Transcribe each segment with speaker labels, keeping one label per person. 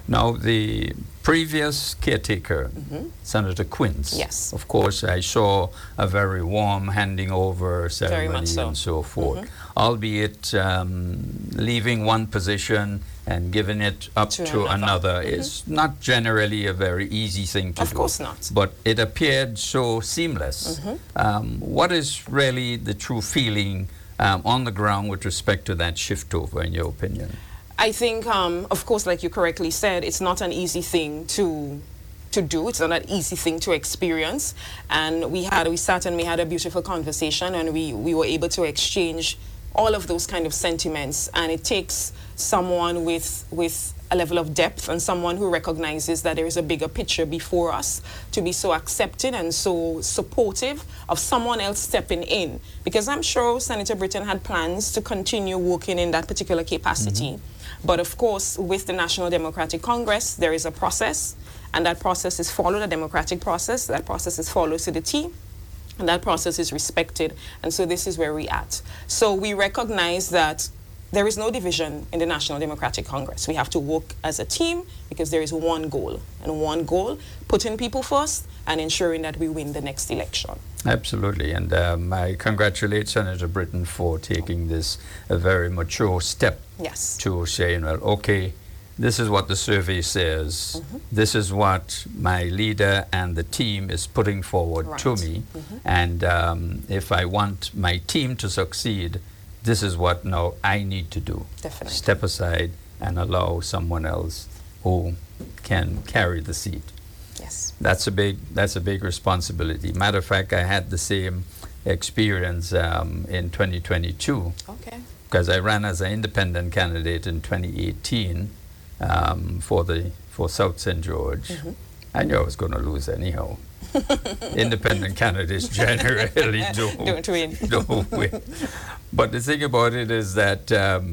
Speaker 1: Now, the previous caretaker, Senator Quince,
Speaker 2: Yes.
Speaker 1: of course, I saw a very warm handing over ceremony
Speaker 2: so.
Speaker 1: and so forth, albeit leaving one position and giving it up to another is not generally a very easy thing to do.
Speaker 2: Of course not.
Speaker 1: But it appeared so seamless. What is really the true feeling on the ground with respect to that shift over, in your opinion?
Speaker 2: I think, of course, like you correctly said, it's not an easy thing to do. It's not an easy thing to experience. And we sat and we had a beautiful conversation, and we were able to exchange all of those kind of sentiments. And it takes someone with a level of depth and someone who recognizes that there is a bigger picture before us to be so accepting and so supportive of someone else stepping in. Because I'm sure Senator Britton had plans to continue working in that particular capacity. But of course, with the National Democratic Congress, there is a process, and that process is followed, a democratic process. That process is followed to the T, and that process is respected. And so this is where we're at. So we recognize that there is no division in the National Democratic Congress. We have to work as a team because there is one goal, and one goal, putting people first and ensuring that we win the next election.
Speaker 1: Absolutely, and I congratulate Senator Britton for taking this a very mature step to saying, well, okay, this is what the survey says, this is what my leader and the team is putting forward to me, and if I want my team to succeed, this is what now I need to do.
Speaker 2: Definitely.
Speaker 1: Step aside and allow someone else who can carry the seat.
Speaker 2: Yes.
Speaker 1: That's a big responsibility. Matter of fact, I had the same experience in 2022.
Speaker 2: Okay.
Speaker 1: Because I ran as an independent candidate in 2018 for South St. George. I knew I was going to lose anyhow. Independent candidates generally don't win. But the thing about it is that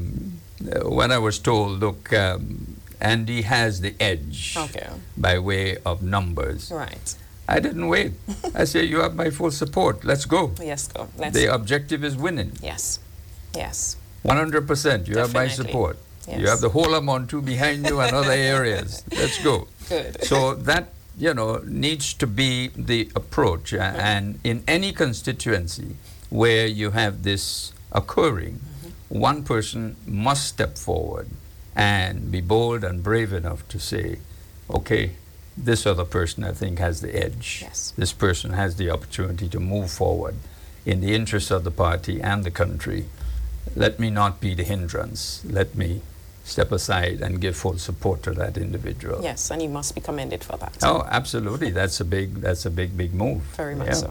Speaker 1: when I was told, look, Andy has the edge by way of numbers.
Speaker 2: Right.
Speaker 1: I didn't wait. I said, you have my full support. Let's go.
Speaker 2: Yes, go.
Speaker 1: The objective is winning.
Speaker 2: Yes. Yes.
Speaker 1: 100%. You have my support.
Speaker 2: Yes.
Speaker 1: You have the whole amount too behind you and other areas. Let's go.
Speaker 2: Good.
Speaker 1: So that, needs to be the approach. And in any constituency where you have this occurring, one person must step forward and be bold and brave enough to say, okay, this other person I think has the edge.
Speaker 2: Yes.
Speaker 1: This person has the opportunity to move forward in the interest of the party and the country. Let me not be the hindrance. Let me step aside and give full support to that individual.
Speaker 2: Yes, and you must be commended for that.
Speaker 1: Oh, absolutely. That's a big move.
Speaker 2: Very much so.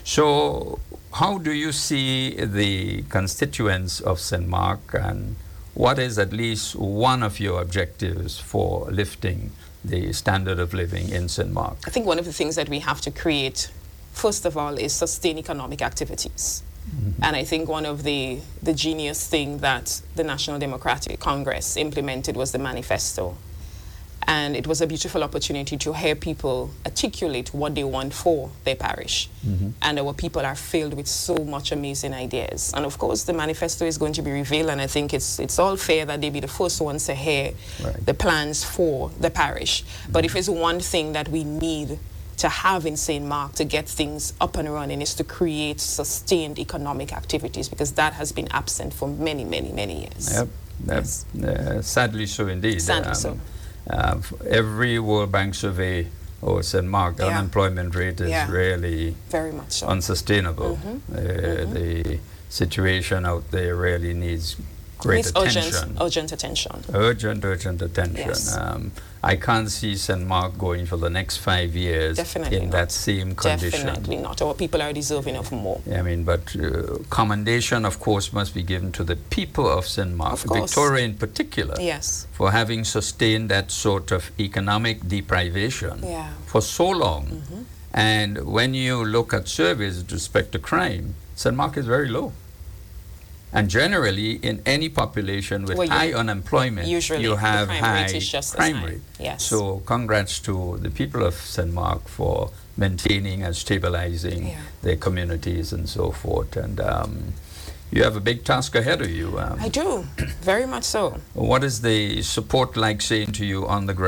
Speaker 1: So how do you see the constituents of St. Mark, and what is at least one of your objectives for lifting the standard of living in St. Mark?
Speaker 2: I think one of the things that we have to create, first of all, is sustain economic activities. And I think one of the genius thing that the National Democratic Congress implemented was the manifesto. And it was a beautiful opportunity to hear people articulate what they want for their parish. And our people are filled with so much amazing ideas. And of course, the manifesto is going to be revealed, and I think it's all fair that they be the first ones to hear the plans for the parish. But if it's one thing that we need to have in St. Mark to get things up and running, is to create sustained economic activities, because that has been absent for many, many, many years.
Speaker 1: Yep. Sadly so indeed.
Speaker 2: Sadly so.
Speaker 1: Every World Bank survey or St. Mark, the unemployment rate is really
Speaker 2: very much so
Speaker 1: unsustainable. The situation out there really needs great attention.
Speaker 2: Urgent attention.
Speaker 1: Urgent attention.
Speaker 2: Yes.
Speaker 1: I can't see St. Mark going for the next 5 years in that same condition.
Speaker 2: Definitely not. Our people are deserving of more.
Speaker 1: I mean, but commendation, of course, must be given to the people of St. Mark, Victoria in particular, for having sustained that sort of economic deprivation for so long. And when you look at surveys with respect to crime, St. Mark is very low. And generally, in any population with high unemployment, you have high crime rate.
Speaker 2: Yes.
Speaker 1: So congrats to the people of St. Mark for maintaining and stabilizing their communities and so forth. And you have a big task ahead of you.
Speaker 2: I do, very much so.
Speaker 1: What is the support like saying to you on the ground?